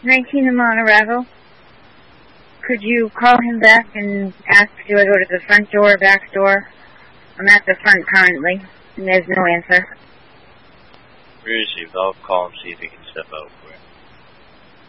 19 in Monterey. Could you call him back and ask, do I go to the front door or back door? I'm at the front currently, and there's no answer. Received. I'll call him, see if he can step out.